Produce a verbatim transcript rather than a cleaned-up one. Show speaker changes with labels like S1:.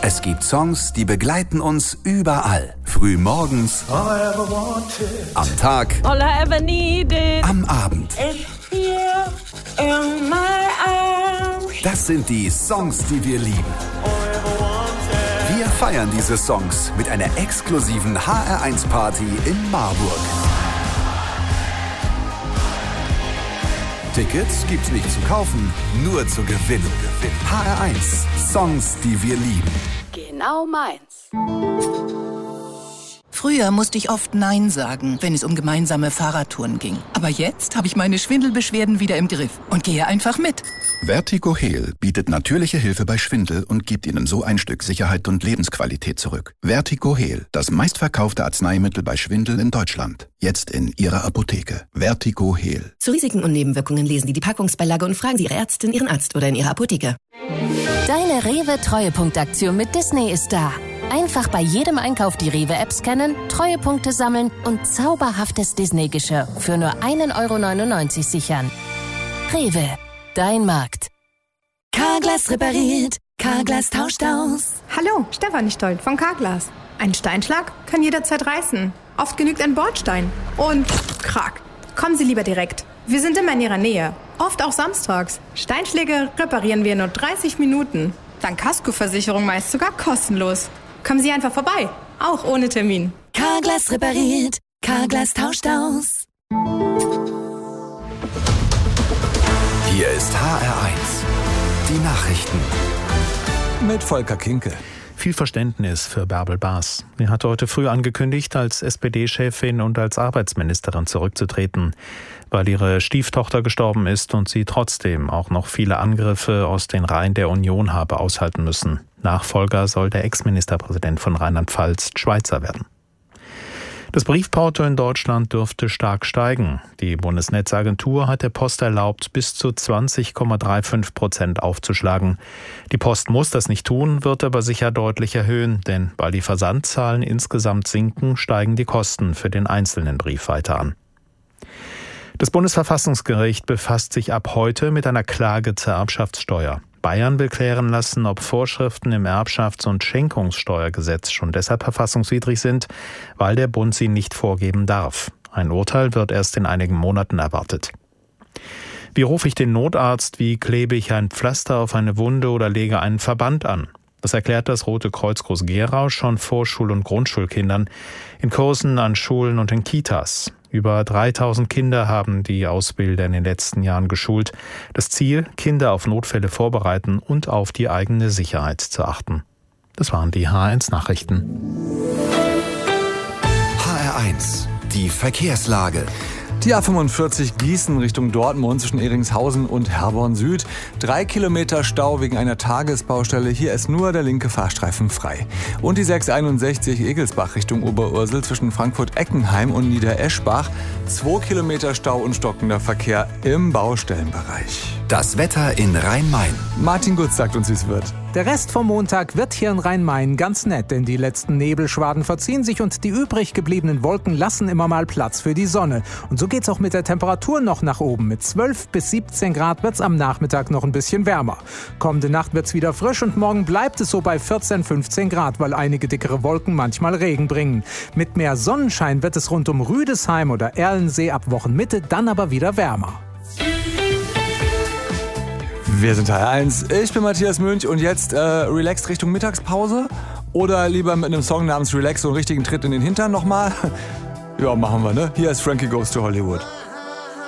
S1: Es gibt Songs, die begleiten uns überall. Früh morgens, am Tag,
S2: All I ever needed.
S1: am Abend.
S2: It's here in my arms.
S1: Das sind die Songs, die wir lieben. Wir feiern diese Songs mit einer exklusiven H R eins Party in Marburg. Tickets gibt's nicht zu kaufen, nur zu gewinnen. H R eins, Songs, die wir lieben.
S3: Genau meins.
S4: Früher musste ich oft Nein sagen, wenn es um gemeinsame Fahrradtouren ging. Aber jetzt habe ich meine Schwindelbeschwerden wieder im Griff und gehe einfach mit.
S5: Vertigo Heal bietet natürliche Hilfe bei Schwindel und gibt Ihnen so ein Stück Sicherheit und Lebensqualität zurück. Vertigo Heal, das meistverkaufte Arzneimittel bei Schwindel in Deutschland. Jetzt in Ihrer Apotheke. Vertigo Heal.
S6: Zu Risiken und Nebenwirkungen lesen Sie die Packungsbeilage und fragen Sie Ihre Ärztin, Ihren Arzt oder in Ihrer Apotheke.
S7: Deine Rewe-Treuepunktaktion mit Disney ist da. Einfach bei jedem Einkauf die Rewe-App scannen, Treuepunkte sammeln und zauberhaftes Disney-Geschirr für nur ein Euro neunundneunzig sichern. Rewe, dein Markt.
S6: Carglass repariert, Carglass tauscht aus.
S8: Hallo, Stefanie Stolt von Carglass. Ein Steinschlag kann jederzeit reißen. Oft genügt ein Bordstein. Und krack. Kommen Sie lieber direkt. Wir sind immer in Ihrer Nähe. Oft auch samstags. Steinschläge reparieren wir in nur dreißig Minuten. Dank Kaskoversicherung meist sogar kostenlos. Kommen Sie einfach vorbei. Auch ohne Termin.
S6: Carglass repariert, Carglass tauscht aus.
S1: Hier ist H R eins. Die Nachrichten.
S9: Mit Volker Kinke.
S10: Viel Verständnis für Bärbel Baas. Sie hatte heute früh angekündigt, als S P D-Chefin und als Arbeitsministerin zurückzutreten, weil ihre Stieftochter gestorben ist und sie trotzdem auch noch viele Angriffe aus den Reihen der Union habe aushalten müssen. Nachfolger soll der Ex-Ministerpräsident von Rheinland-Pfalz, Schweizer, werden. Das Briefporto in Deutschland dürfte stark steigen. Die Bundesnetzagentur hat der Post erlaubt, bis zu zwanzig Komma fünfunddreißig Prozent aufzuschlagen. Die Post muss das nicht tun, wird aber sicher deutlich erhöhen, denn weil die Versandzahlen insgesamt sinken, steigen die Kosten für den einzelnen Brief weiter an. Das Bundesverfassungsgericht befasst sich ab heute mit einer Klage zur Erbschaftssteuer. Bayern will klären lassen, ob Vorschriften im Erbschafts- und Schenkungssteuergesetz schon deshalb verfassungswidrig sind, weil der Bund sie nicht vorgeben darf. Ein Urteil wird erst in einigen Monaten erwartet. Wie rufe ich den Notarzt? Wie klebe ich ein Pflaster auf eine Wunde oder lege einen Verband an? Das erklärt das Rote Kreuz Groß-Gerau schon Vorschul- und Grundschulkindern in Kursen an Schulen und in Kitas. Über dreitausend Kinder haben die Ausbilder in den letzten Jahren geschult. Das Ziel, Kinder auf Notfälle vorbereiten und auf die eigene Sicherheit zu achten. Das waren die H R eins Nachrichten.
S1: H R eins, die Verkehrslage.
S9: Die A fünfundvierzig Gießen Richtung Dortmund zwischen Ehringshausen und Herborn Süd. Drei Kilometer Stau wegen einer Tagesbaustelle. Hier ist nur der linke Fahrstreifen frei. Und die sechshunderteinundsechzig Egelsbach Richtung Oberursel zwischen Frankfurt-Eckenheim und Niedereschbach. Zwei Kilometer Stau und stockender Verkehr im Baustellenbereich.
S1: Das Wetter in Rhein-Main.
S9: Martin Gutz sagt uns, wie es wird.
S11: Der Rest vom Montag wird hier in Rhein-Main ganz nett, denn die letzten Nebelschwaden verziehen sich und die übrig gebliebenen Wolken lassen immer mal Platz für die Sonne. Und so geht's auch mit der Temperatur noch nach oben. Mit zwölf bis siebzehn Grad wird's am Nachmittag noch ein bisschen wärmer. Kommende Nacht wird's wieder frisch und morgen bleibt es so bei vierzehn, fünfzehn Grad, weil einige dickere Wolken manchmal Regen bringen. Mit mehr Sonnenschein wird es rund um Rüdesheim oder Erlensee ab Wochenmitte dann aber wieder wärmer.
S9: Wir sind H R eins. Ich bin Matthias Münch und jetzt äh, relaxed Richtung Mittagspause? Oder lieber mit einem Song namens Relax so einen richtigen Tritt in den Hintern nochmal? Ja, machen wir, ne? Hier ist Frankie Goes to Hollywood.